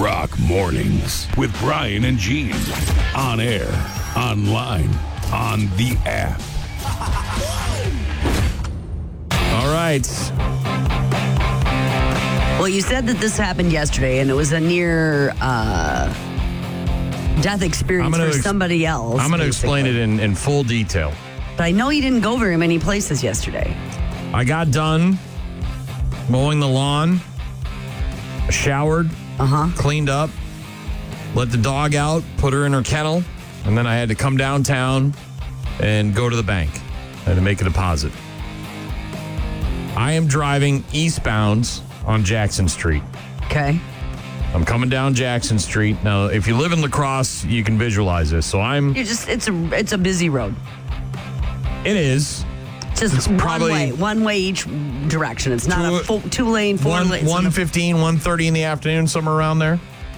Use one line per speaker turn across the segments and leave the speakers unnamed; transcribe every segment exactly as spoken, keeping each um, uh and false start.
Rock Mornings with Brian and Gene. On air, online, on the app.
All right.
Well, you said that this happened yesterday, and it was a near uh, death experience for
ex-
somebody else.
I'm going to explain it in, in full detail.
But I know you didn't go very many places yesterday.
I got done mowing the lawn, showered,
uh-huh.
cleaned up, let the dog out, put her in her kennel, and then I had to come downtown and go to the bank. I had to make a deposit. I am driving eastbound on Jackson Street.
Okay.
I'm coming down Jackson Street. Now, if you live in La Crosse, you can visualize this. So I'm...
You just it's a it's a busy road.
It is.
Just
It's
one
probably-
way, one way each direction. It's not
Two-
a full, two lane, four
one,
lane.
one fifteen, one thirty in the afternoon, somewhere around there.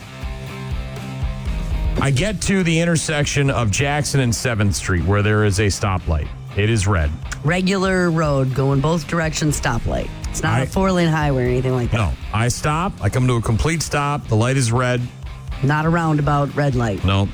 I get to the intersection of Jackson and seventh Street where there is a stoplight. It is red.
Regular road going both directions, stoplight. It's not
I-
a four lane highway or anything like that.
No, I stop. I come to a complete stop. The light is red.
Not a roundabout, red light.
No.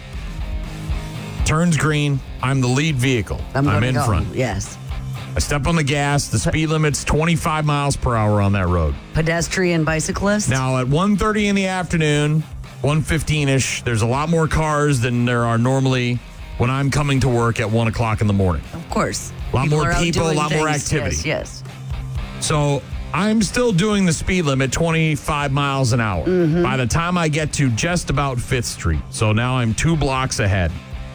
Turns green. I'm the lead vehicle.
I'm,
I'm
gonna
in
go.
front.
Yes.
I step on the gas. The speed limit's twenty-five miles per hour on that road.
Pedestrian, bicyclist.
Now, at one thirty in the afternoon, one fifteen-ish, there's a lot more cars than there are normally when I'm coming to work at one o'clock in the morning.
Of course.
A lot more
are out
people, a
doing
lot more
things.
activity.
Yes, yes.
So I'm still doing the speed limit, twenty-five miles an hour.
Mm-hmm.
By the time I get to just about fifth Street, so now I'm two blocks ahead.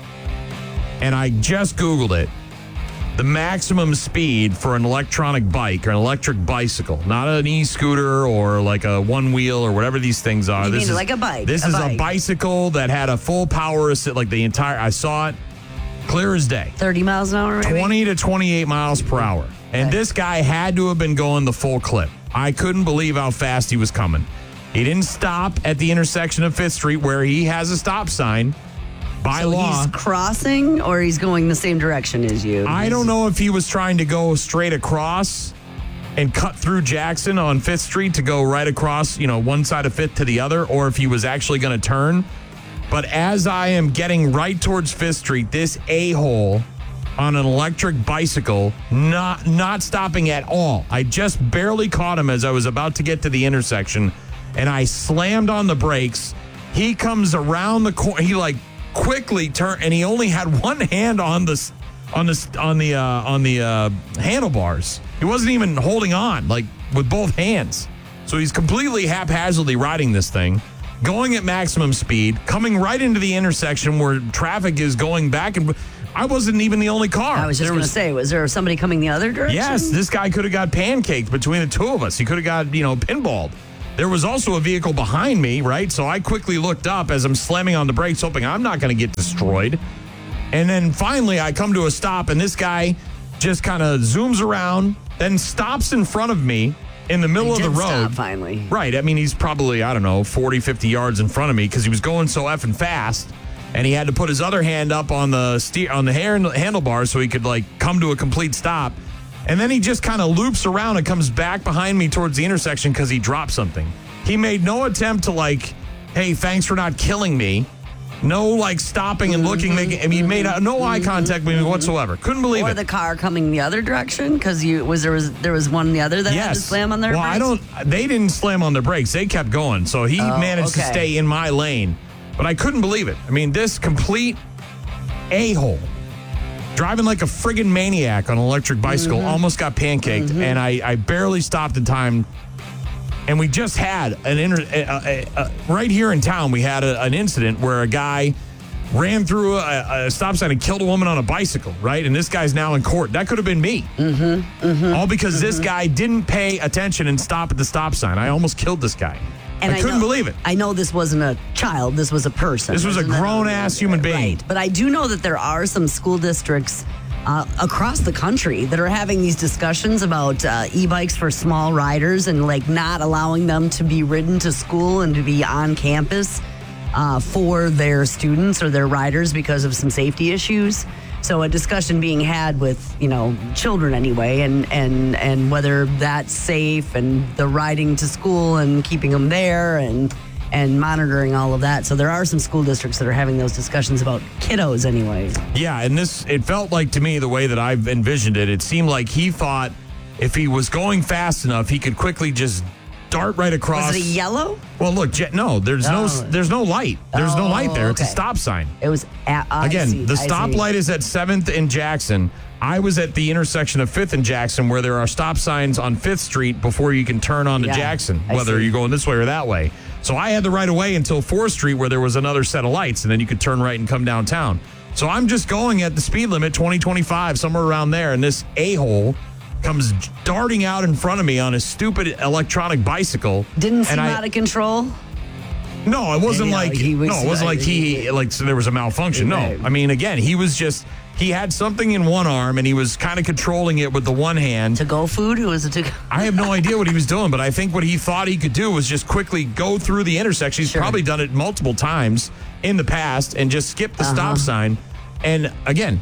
And I just Googled it. The maximum speed for an electronic bike or an electric bicycle, not an e-scooter or like a one wheel or whatever these things are.
You
this
mean
is
like a bike,
This
a
is
bike.
a bicycle that had a full power assist, like the entire. I saw it clear as day.
thirty miles an hour, maybe?
twenty to twenty-eight miles per hour. And
Okay.
this guy had to have been going the full clip. I couldn't believe how fast he was coming. He didn't stop at the intersection of fifth Street where he has a stop sign by
So
law.
he's crossing or he's going the same direction as you?
I don't know if he was trying to go straight across and cut through Jackson on fifth Street to go right across, you know, one side of fifth to the other, or if he was actually going to turn. But as I am getting right towards fifth Street, this a-hole on an electric bicycle, not not stopping at all. I just barely caught him as I was about to get to the intersection, and I slammed on the brakes. He comes around the corner. He like quickly turned, and he only had one hand on the on the on the uh, on the uh, handlebars. He wasn't even holding on, like with both hands. So he's completely haphazardly riding this thing, going at maximum speed, coming right into the intersection where traffic is going back. And I wasn't even the only car.
I was just
There
going to say, was there somebody coming the other direction?
Yes, this guy could have got pancaked between the two of us. He could have got, you know, pinballed. There was also a vehicle behind me, right? So I quickly looked up as I'm slamming on the brakes, hoping I'm not going to get destroyed. And then finally I come to a stop, and this guy just kind of zooms around, then stops in front of me in the middle
He
of the
did
road.
stop finally.
Right. I mean, he's probably, I don't know, forty, fifty yards in front of me because he was going so effing fast. And he had to put his other hand up on the steer on the hand- handlebars so he could, like, come to a complete stop. And then he just kind of loops around and comes back behind me towards the intersection because he dropped something. He made no attempt to, like, hey, thanks for not killing me. No, like, stopping and looking.
Mm-hmm,
Making, I mean, he made uh, no eye contact with me whatsoever. Couldn't believe
Or
it.
the car coming the other direction because you was there was there was one the other that had to slam on their
well,
brakes?
I don't. They didn't slam on their brakes. They kept going. So he
Oh,
managed to
okay.
stay in my lane. But I couldn't believe it. I mean, this complete a-hole, driving like a friggin' maniac on an electric bicycle,
Mm-hmm.
almost got pancaked, and I, I barely stopped in time. And we just had an inter, uh, uh, uh, right here in town. We had a, an incident where a guy ran through a, a stop sign and killed a woman on a bicycle, right? And this guy's now in court. That could have been me.
Mm-hmm, mm-hmm,
All because
mm-hmm.
this guy didn't pay attention and stop at the stop sign. I almost killed this guy.
And
I couldn't
know,
believe it.
I know this wasn't a child. This was a person.
This was a
Wasn't it?
grown-ass human being.
Right. But I do know that there are some school districts uh, across the country that are having these discussions about uh, e-bikes for small riders and like not allowing them to be ridden to school and to be on campus uh, for their students or their riders because of some safety issues. So a discussion being had with, you know, children anyway, and, and, and whether that's safe and the riding to school and keeping them there and and monitoring all of that. So there are some school districts that are having those discussions about kiddos anyway.
Yeah, and this, it felt like to me, the way that I've envisioned it, it seemed like he thought if he was going fast enough, he could quickly just dart right across.
Was it a yellow?
Well, look, Je- no, there's no,
Oh.
there's no light. There's no
Oh,
light there. It's a
okay.
stop sign.
It was at, I
Again,
see,
the
I see.
stoplight is at seventh and Jackson. I was at the intersection of fifth and Jackson where there are stop signs on fifth Street before you can turn on to
Yeah,
Jackson,
I
whether
see.
you're going this way or that way. So I had the right of way until fourth Street where there was another set of lights, and then you could turn right and come downtown. So I'm just going at the speed limit, twenty, twenty-five, somewhere around there, and this a-hole comes darting out in front of me on a stupid electronic bicycle.
Didn't seem
and I,
out of control.
No, it wasn't
Yeah,
like
he was-
no, it wasn't like he like so there was a malfunction. No,
Right.
I mean, again, he was just he had something in one arm and he was kind of controlling it with the one hand.
To go food? Who was it to go?
I have no idea what he was doing, but I think what he thought he could do was just quickly go through the intersection. He's
Sure.
probably done it multiple times in the past and just skip the
Uh-huh.
stop sign. And again,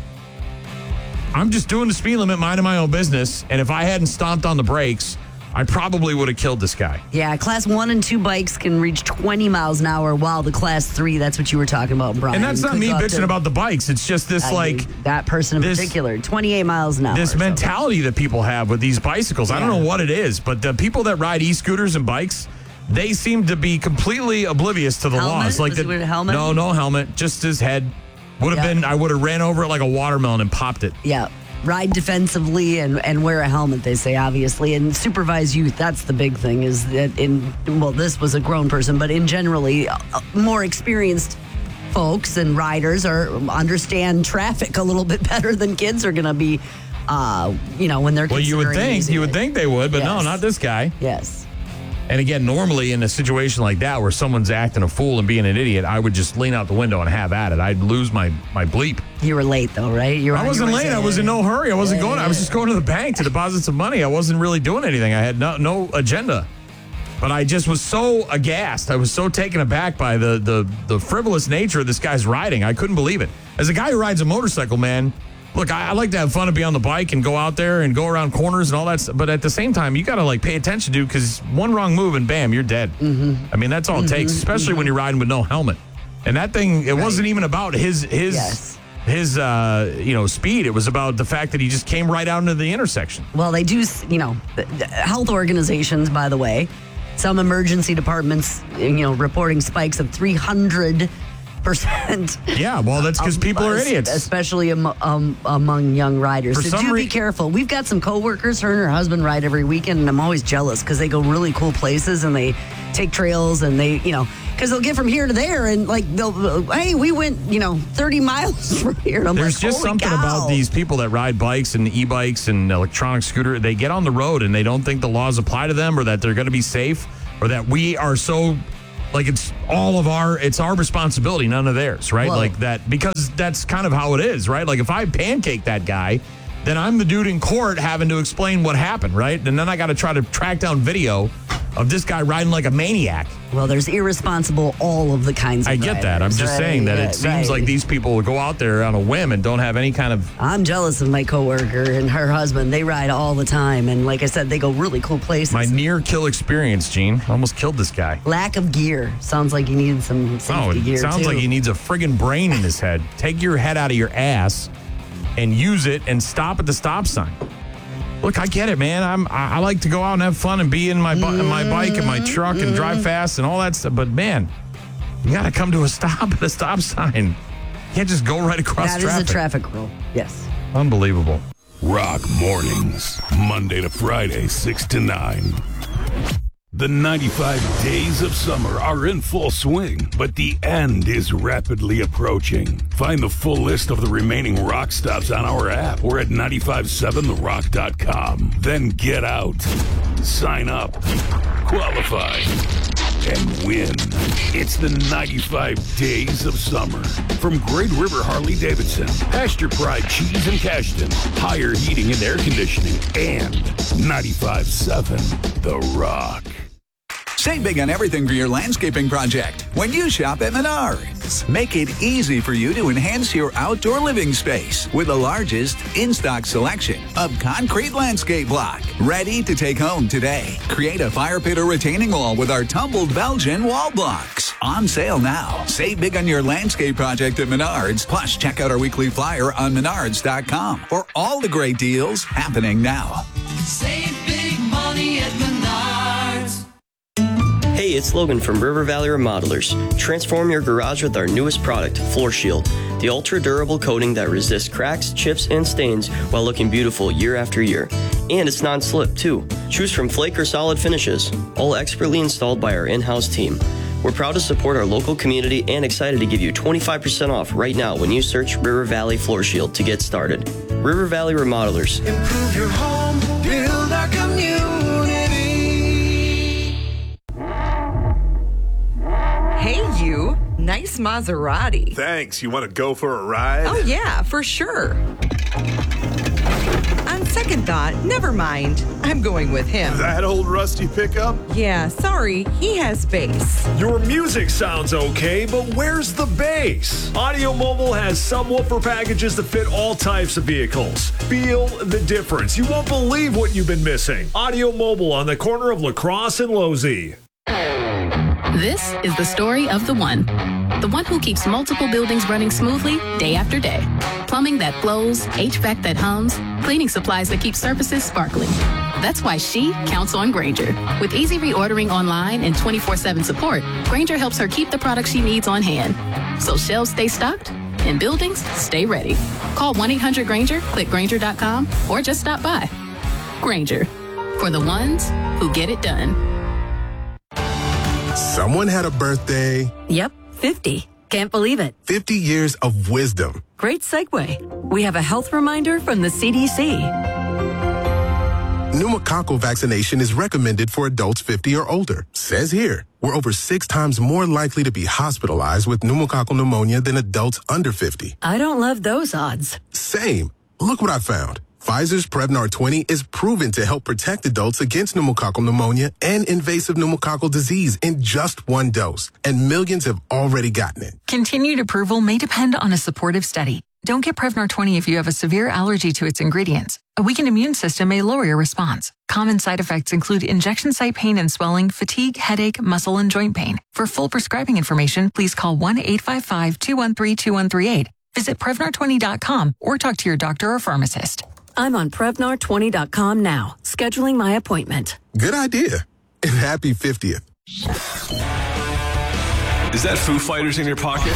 I'm just doing the speed limit, minding my own business. And if I hadn't stomped on the brakes, I probably would have killed this guy.
Yeah, class one and two bikes can reach twenty miles an hour, while the class three, that's what you were talking about, Brian.
And that's not
could
me
go up
bitching
to-
about the bikes. It's just this
I
like
mean, that person in
this-
particular, twenty-eight miles an hour.
this
so-
mentality that people have with these bicycles. I don't
Yeah.
know what it is, but the people that ride e-scooters and bikes, they seem to be completely oblivious to the
Helmet?
laws. Like
Was
the,
he wearing a helmet?
No, no helmet, just his head. Would have
Yeah.
been. I would have ran over it like a watermelon and popped it.
Yeah. Ride defensively and, and wear a helmet, they say, obviously. And supervise youth, that's the big thing, is that in, well, this was a grown person, but in generally, uh, more experienced folks and riders are understand traffic a little bit better than kids are going to be, uh, you know, when they're
Well, you would
considering
think
using
you would
it.
think they would, but no,
Yes.
not this guy.
Yes.
And again, normally in a situation like that where someone's acting a fool and being an idiot, I would just lean out the window and have at it. I'd lose my my bleep.
You were late, though, right? You were
I
on
wasn't
your
late.
way.
I was in no hurry. I wasn't
Yeah,
going. I was just going to the bank to deposit some money. I wasn't really doing anything. I had no no agenda. But I just was so aghast. I was so taken aback by the the the frivolous nature of this guy's riding. I couldn't believe it. As a guy who rides a motorcycle, man, look, I, I like to have fun and be on the bike and go out there and go around corners and all that stuff. But at the same time, you got to like pay attention to, because one wrong move and bam, you're dead. Mm-hmm. I mean, that's all it takes, especially mm-hmm. when you're riding with no helmet. And that thing, it right. wasn't even about his his.
Yes.
his, uh, you know, speed. It was about the fact that he just came right out into the intersection.
Well, they do, you know, health organizations, by the way, some emergency departments, you know, reporting spikes of three hundred percent.
Yeah, well, that's because people are idiots.
Especially am, um, among young riders.
For
so
some
do
re-
be careful. We've got some coworkers, her and her husband ride every weekend, and I'm always jealous because they go really cool places and they take trails and they, you know, because they'll get from here to there and like they'll, hey, we went, you know, thirty miles from here. And I'm
There's
like,
just
holy
something
cow.
about these people that ride bikes and e-bikes and electronic scooter. They get on the road and they don't think the laws apply to them or that they're going to be safe or that we are so like it's all of our, it's our responsibility, none of theirs, right?
Whoa.
Like that, because that's kind of how it is, right? Like if I pancake that guy, then I'm the dude in court having to explain what happened, right? And then I got to try to track down video of this guy riding like a maniac.
Well, there's irresponsible all of the kinds of
I get that. I'm
riders,
just
right?
saying that
Yeah,
it seems
right.
like these people go out there on a whim and don't have any kind of...
I'm jealous of my coworker and her husband. They ride all the time. And like I said, they go really cool places.
My near kill experience, Gene. Almost killed this guy.
Lack of gear. Sounds like you needed some safety
Oh, it
gear,
sounds
too.
like he needs a friggin' brain in his head. Take your head out of your ass and use it and stop at the stop sign. Look, I get it, man. I'm I, I like to go out and have fun and be in my bu- in my bike and my truck and drive fast and all that stuff. But man, you got to come to a stop at a stop sign. You can't just go right across
That is
traffic.
a traffic rule. Yes.
Unbelievable.
Rock mornings, Monday to Friday, six to nine. The ninety-five days of summer are in full swing, but the end is rapidly approaching. Find the full list of the remaining rock stops on our app or at nine five seven the rock dot com. Then get out, sign up, qualify, and win. It's the ninety-five days of summer. From Great River Harley Davidson, Pasture Pride Cheese and Cashton, Higher Heating and Air Conditioning, and ninety-five seven The Rock.
Save big on everything for your landscaping project when you shop at Menards. Make it easy for you to enhance your outdoor living space with the largest in-stock selection of concrete landscape block. Ready to take home today. Create a fire pit or retaining wall with our tumbled Belgian wall blocks. On sale now. Save big on your landscape project at Menards. Plus, check out our weekly flyer on menards dot com for all the great deals happening now.
Save big money at Menards.
Hey, it's Logan from River Valley Remodelers. Transform your garage with our newest product, Floor Shield, the ultra-durable coating that resists cracks, chips, and stains while looking beautiful year after year. And it's non-slip, too. Choose from flake or solid finishes, all expertly installed by our in-house team. We're proud to support our local community and excited to give you twenty-five percent off right now when you search River Valley Floor Shield to get started. River Valley Remodelers.
Improve your home, build our community.
Hey, you. Nice Maserati.
Thanks. You want to go for a ride?
Oh, yeah, for sure. On second thought, never mind. I'm going with him.
That old rusty pickup?
Yeah, sorry. He has bass.
Your music sounds okay, but where's the bass? Audio Mobile has subwoofer packages that fit all types of vehicles. Feel the difference. You won't believe what you've been missing. Audio Mobile on the corner of La Crosse and Losey.
This is the story of the one. The one who keeps multiple buildings running smoothly day after day. Plumbing that flows, H V A C that hums, cleaning supplies that keep surfaces sparkling. That's why she counts on Grainger. With easy reordering online and twenty-four seven support, Grainger helps her keep the products she needs on hand. So shelves stay stocked and buildings stay ready. Call one eight hundred Grainger, click Grainger dot com, or just stop by. Grainger, for the ones who get it done.
Someone had a birthday.
Yep, fifty. Can't believe it.
fifty years of wisdom.
Great segue. We have a health reminder from the C D C.
Pneumococcal vaccination is recommended for adults fifty or older. Says here, we're over six times more likely to be hospitalized with pneumococcal pneumonia than adults under fifty.
I don't love those odds.
Same. Look what I found. Pfizer's Prevnar twenty is proven to help protect adults against pneumococcal pneumonia and invasive pneumococcal disease in just one dose, and millions have already gotten it.
Continued approval may depend on a supportive study. Don't get Prevnar twenty if you have a severe allergy to its ingredients. A weakened immune system may lower your response. Common side effects include injection site pain and swelling, fatigue, headache, muscle, and joint pain. For full prescribing information, please call one eight five five, two one three, two one three eight. Visit Prevnar twenty dot com or talk to your doctor or pharmacist.
I'm on Prevnar twenty dot com now, scheduling my appointment.
Good idea. And happy fiftieth.
Is that Foo Fighters in your pocket?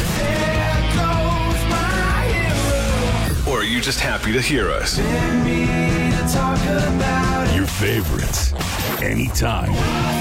Or are you just happy to hear us?
Your favorites, anytime.